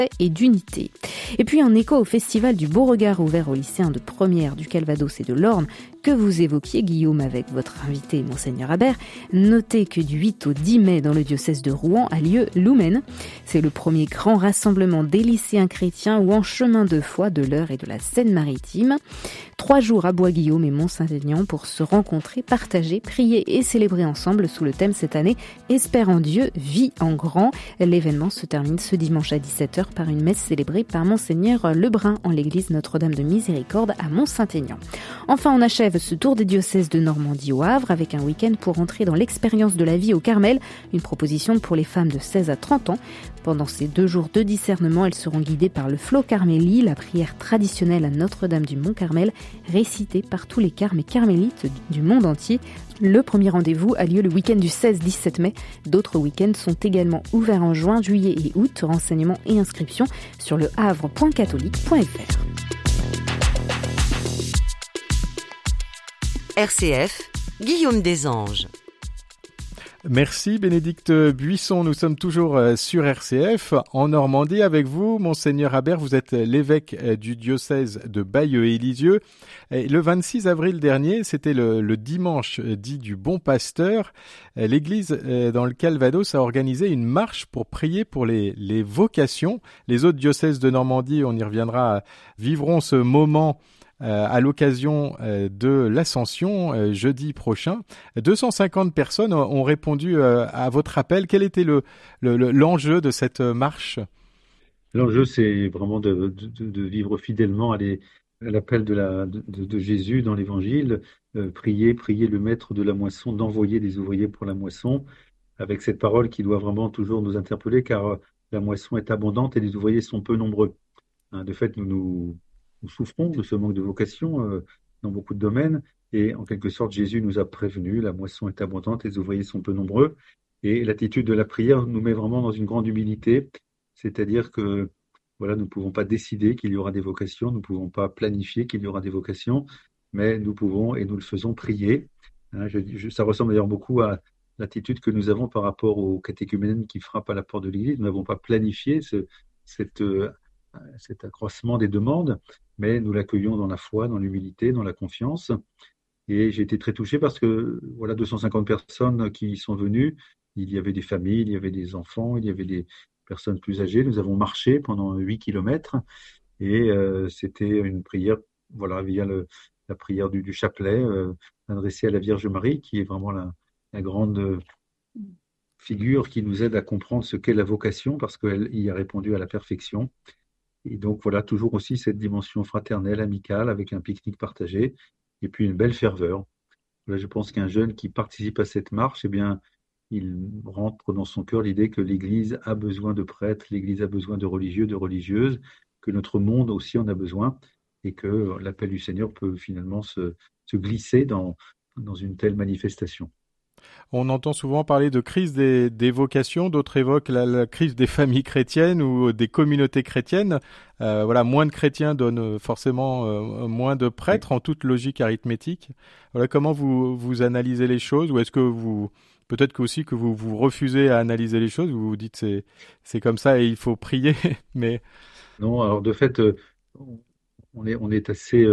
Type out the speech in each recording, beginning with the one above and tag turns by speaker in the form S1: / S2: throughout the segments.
S1: et d'unité. Et puis en écho au festival du Beauregard ouvert aux lycéens de première du Calvados et de l'Orne que vous évoquiez, Guillaume, avec votre invité, Monseigneur Habert, notez que du 8 au 10 mai dans le diocèse de Rouen a lieu l'Oumen. C'est le premier grand rassemblement des lycéens chrétiens ou en chemin de foi de l'Eure et de la Seine-Maritime. 3 jours à Bois-Guillaume et Mont-Saint-Aignan pour se rencontrer, partager, prier et célébrer ensemble sous le thème cette année « Espère en Dieu, vie en grand ». L'événement se termine ce dimanche à 17h par une messe célébrée par Monseigneur Lebrun en l'église Notre-Dame de Miséricorde à Mont-Saint-Aignan. Enfin, on achève ce tour des diocèses de Normandie au Havre avec un week-end pour entrer dans l'expérience de la vie au Carmel, une proposition pour les femmes de 16 à 30 ans. Pendant ces 2 jours de discernement, elles seront guidées par le Flot Carmélie, la prière traditionnelle à Notre-Dame du Mont-Carmel, récitée par tous les carmes et carmélites du monde entier. Le premier rendez-vous a lieu le week-end du 16-17 mai. D'autres week-ends sont également ouverts en juin, juillet et août. Renseignements et inscriptions sur le havre.catholique.fr.
S2: RCF, Guillaume Desanges.
S3: Merci Bénédicte Buisson, nous sommes toujours sur RCF en Normandie avec vous. Monseigneur Habert, vous êtes l'évêque du diocèse de Bayeux et Lisieux. Et le 26 avril dernier, c'était le dimanche dit du Bon Pasteur. L'église dans le Calvados a organisé une marche pour prier pour les vocations. Les autres diocèses de Normandie, on y reviendra, vivront ce moment à l'occasion de l'Ascension jeudi prochain. 250 personnes ont répondu à votre appel. Quel était l'enjeu de cette marche?
S4: L'enjeu, c'est vraiment de vivre fidèlement à l'appel de Jésus dans l'Évangile, prier le maître de la moisson, d'envoyer des ouvriers pour la moisson, avec cette parole qui doit vraiment toujours nous interpeller, car la moisson est abondante et les ouvriers sont peu nombreux. De fait, nous souffrons de ce manque de vocation dans beaucoup de domaines, et en quelque sorte, Jésus nous a prévenus, la moisson est abondante, les ouvriers sont peu nombreux, et l'attitude de la prière nous met vraiment dans une grande humilité, c'est-à-dire que voilà, nous ne pouvons pas décider qu'il y aura des vocations, nous ne pouvons pas planifier qu'il y aura des vocations, mais nous pouvons, et nous le faisons, prier. Ça ressemble d'ailleurs beaucoup à l'attitude que nous avons par rapport aux catéchumènes qui frappent à la porte de l'Église. Nous n'avons pas planifié cet accroissement des demandes, mais nous l'accueillons dans la foi, dans l'humilité, dans la confiance. Et j'ai été très touché parce que voilà, 250 personnes qui sont venues. Il y avait des familles, il y avait des enfants, il y avait des personnes plus âgées. Nous avons marché pendant 8 kilomètres et c'était une prière, voilà, via la prière du chapelet adressée à la Vierge Marie, qui est vraiment la grande figure qui nous aide à comprendre ce qu'est la vocation, parce qu'elle y a répondu à la perfection. Et donc voilà, toujours aussi cette dimension fraternelle, amicale, avec un pique-nique partagé, et puis une belle ferveur. Là, je pense qu'un jeune qui participe à cette marche, eh bien, il rentre dans son cœur l'idée que l'Église a besoin de prêtres, l'Église a besoin de religieux, de religieuses, que notre monde aussi en a besoin, et que l'appel du Seigneur peut finalement se glisser dans une telle manifestation.
S3: On entend souvent parler de crise des vocations, d'autres évoquent la crise des familles chrétiennes ou des communautés chrétiennes. Voilà, moins de chrétiens donnent forcément moins de prêtres en toute logique arithmétique. Voilà, comment vous analysez les choses, ou est-ce que peut-être que aussi que vous refusez à analyser les choses, vous vous dites c'est comme ça et il faut prier, mais
S4: non, alors de fait, on est assez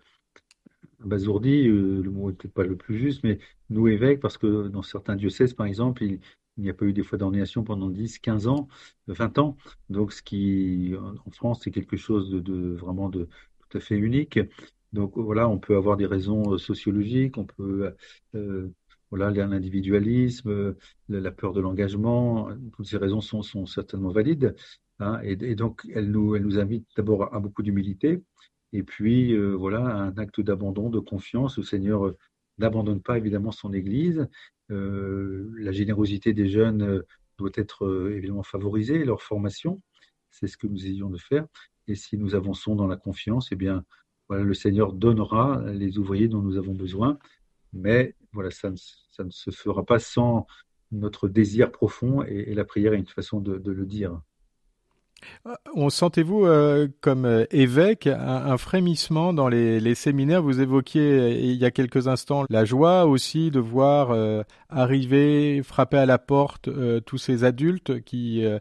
S4: abasourdi, le mot n'est peut-être pas le plus juste, mais nous évêques, parce que dans certains diocèses, par exemple, il n'y a pas eu des fois d'ordination pendant 10, 15 ans, 20 ans. Donc, ce qui, en France, c'est quelque chose de vraiment de tout à fait unique. Donc, voilà, on peut avoir des raisons sociologiques, on peut, voilà, l'individualisme, la peur de l'engagement, toutes ces raisons sont certainement valides. Hein, et donc, elles nous invitent d'abord à beaucoup d'humilité. Et puis, voilà, un acte d'abandon, de confiance. Le Seigneur n'abandonne pas évidemment son Église. La générosité des jeunes doit être évidemment favorisée, leur formation. C'est ce que nous essayons de faire. Et si nous avançons dans la confiance, eh bien, voilà, le Seigneur donnera les ouvriers dont nous avons besoin. Mais voilà, ça ne se fera pas sans notre désir profond, et la prière est une façon de le dire.
S3: Sentez-vous comme évêque un frémissement dans les séminaires? Vous évoquiez il y a quelques instants la joie aussi de voir arriver, frapper à la porte tous ces adultes qui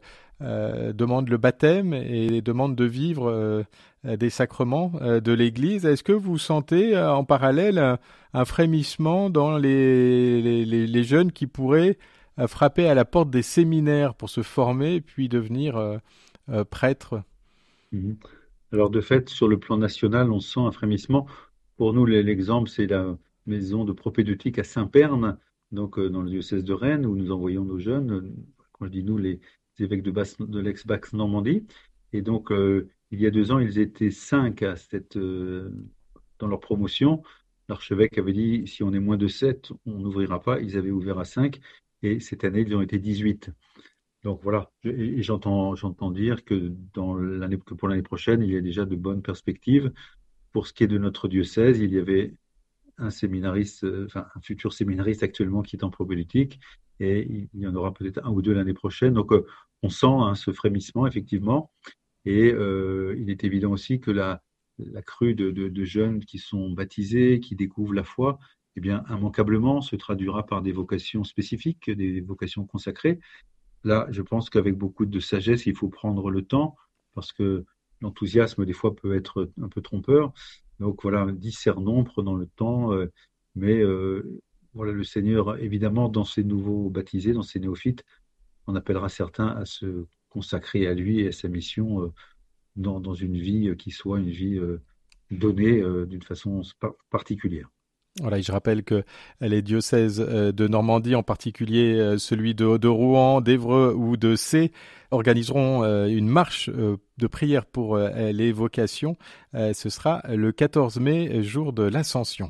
S3: demande le baptême et demande de vivre des sacrements de l'Église. Est-ce que vous sentez en parallèle un frémissement dans les jeunes qui pourraient frapper à la porte des séminaires pour se former puis devenir prêtres?
S4: Mhm. Alors de fait, sur le plan national, on sent un frémissement. Pour nous, l'exemple, c'est la maison de propédeutique à Saint-Pern, donc dans le diocèse de Rennes, où nous envoyons nos jeunes. Quand je dis nous, les évêques de l'ex-Basse-Normandie. Et donc, il y a 2 ans, ils étaient 5 dans leur promotion. L'archevêque avait dit, si on est moins de 7, on n'ouvrira pas. Ils avaient ouvert à 5. Et cette année, ils ont été 18. Donc voilà, et j'entends dire que pour l'année prochaine, il y a déjà de bonnes perspectives. Pour ce qui est de notre diocèse, il y avait un séminariste, enfin un futur séminariste actuellement qui est en problématique, et il y en aura peut-être un ou deux l'année prochaine. Donc on sent ce frémissement effectivement, et il est évident aussi que la crue de jeunes qui sont baptisés, qui découvrent la foi, eh bien immanquablement se traduira par des vocations spécifiques, des vocations consacrées. Là, je pense qu'avec beaucoup de sagesse, il faut prendre le temps, parce que l'enthousiasme, des fois, peut être un peu trompeur. Donc voilà, discernons, prenons le temps, mais voilà, le Seigneur, évidemment, dans ces nouveaux baptisés, dans ces néophytes, en appellera certains à se consacrer à lui et à sa mission dans une vie qui soit une vie donnée d'une façon particulière.
S3: Voilà, et je rappelle que les diocèses de Normandie, en particulier celui de Rouen, d'Évreux ou de Sées, organiseront une marche de prière pour les vocations. Ce sera le 14 mai, jour de l'Ascension.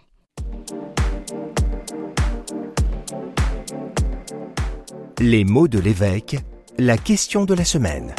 S5: Les mots de l'évêque, la question de la semaine.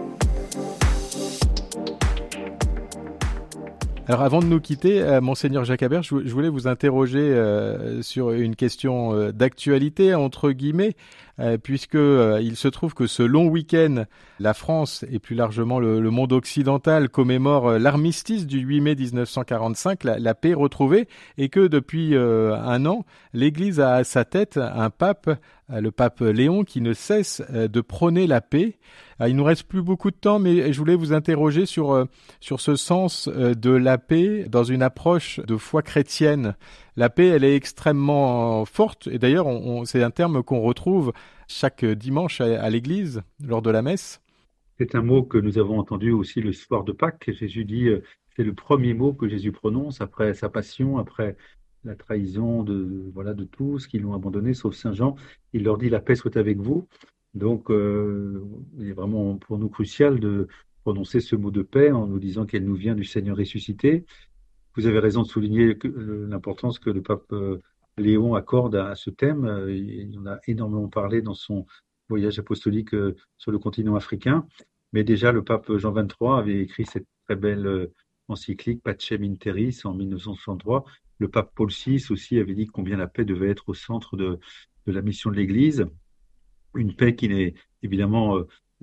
S3: Alors avant de nous quitter, Monseigneur Jacques Habert, je voulais vous interroger sur une question d'actualité, entre guillemets, puisque il se trouve que ce long week-end, la France et plus largement le monde occidental commémore l'armistice du 8 mai 1945, la paix retrouvée, et que depuis un an, l'Église a à sa tête un pape, le pape Léon, qui ne cesse de prôner la paix. Il nous reste plus beaucoup de temps, mais je voulais vous interroger sur ce sens de la paix dans une approche de foi chrétienne. La paix, elle est extrêmement forte, et d'ailleurs, c'est un terme qu'on retrouve chaque dimanche à l'église, lors de la messe.
S4: C'est un mot que nous avons entendu aussi le soir de Pâques. Jésus dit, c'est le premier mot que Jésus prononce après sa passion, après la trahison de tous qui l'ont abandonné, sauf Saint Jean. Il leur dit, la paix soit avec vous. Donc, il est vraiment pour nous crucial de prononcer ce mot de paix en nous disant qu'elle nous vient du Seigneur ressuscité. Vous avez raison de souligner l'importance que le pape Léon accorde à ce thème. Il en a énormément parlé dans son voyage apostolique sur le continent africain. Mais déjà, le pape Jean XXIII avait écrit cette très belle encyclique Pacem in Terris en 1963. Le pape Paul VI aussi avait dit combien la paix devait être au centre de la mission de l'Église. Une paix qui n'est évidemment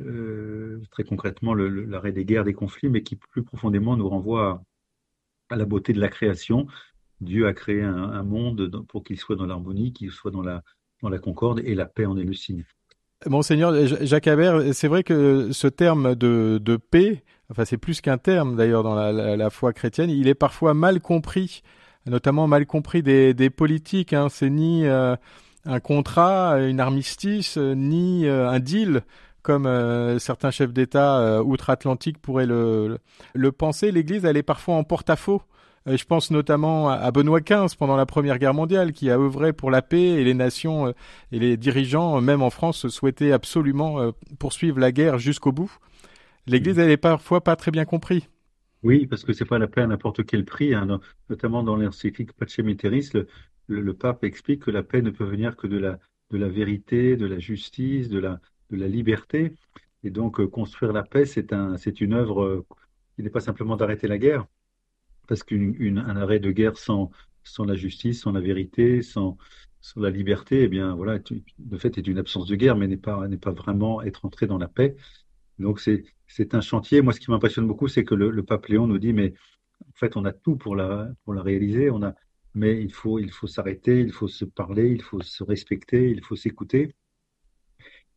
S4: très concrètement l'arrêt des guerres, des conflits, mais qui plus profondément nous renvoie à la beauté de la création. Dieu a créé un monde pour qu'il soit dans l'harmonie, qu'il soit dans la concorde, et la paix en est le signe.
S3: Monseigneur Jacques Habert, c'est vrai que ce terme de paix, enfin c'est plus qu'un terme d'ailleurs dans la foi chrétienne, il est parfois mal compris, notamment mal compris des politiques. Hein. C'est ni un contrat, une armistice, ni un deal, comme certains chefs d'État outre-Atlantique pourraient le penser. L'Église, elle est parfois en porte-à-faux. Je pense notamment à Benoît XV pendant la Première Guerre mondiale, qui a œuvré pour la paix, et les nations et les dirigeants, même en France, souhaitaient absolument poursuivre la guerre jusqu'au bout. L'Église, elle est parfois pas très bien comprise.
S4: Oui, parce que c'est pas la paix à n'importe quel prix, hein. Notamment dans l'encyclique Pacem in Terris, le pape explique que la paix ne peut venir que de la vérité, de la justice, de la liberté. Et donc, construire la paix, c'est une œuvre qui n'est pas simplement d'arrêter la guerre, parce qu'un arrêt de guerre sans la justice, sans la vérité, sans la liberté, eh bien, voilà, de fait, est une absence de guerre, mais n'est pas vraiment être entré dans la paix. Donc, c'est un chantier. Moi, ce qui m'impressionne beaucoup, c'est que le pape Léon nous dit, mais en fait, on a tout pour la réaliser. Mais il faut s'arrêter, il faut se parler, il faut se respecter, il faut s'écouter.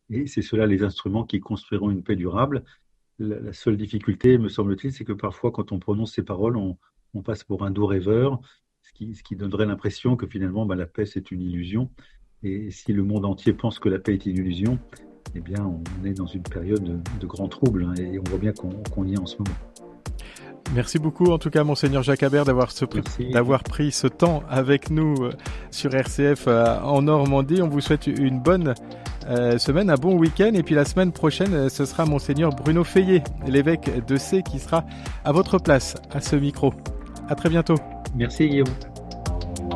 S4: et c'est cela les instruments qui construiront une paix durable. La seule difficulté, me semble-t-il, c'est que parfois, quand on prononce ces paroles, on passe pour un doux rêveur, ce qui donnerait l'impression que finalement, la paix, c'est une illusion. Et si le monde entier pense que la paix est une illusion, eh bien, on est dans une période de grand trouble, hein, et on voit bien qu'on y est en ce moment.
S3: Merci beaucoup, en tout cas, Monseigneur Jacques Habert, d'avoir pris ce temps avec nous sur RCF en Normandie. On vous souhaite une bonne semaine, un bon week-end. Et puis la semaine prochaine, ce sera Monseigneur Bruno Feillet, l'évêque de Sées, qui sera à votre place à ce micro. À très bientôt.
S4: Merci, Guillaume.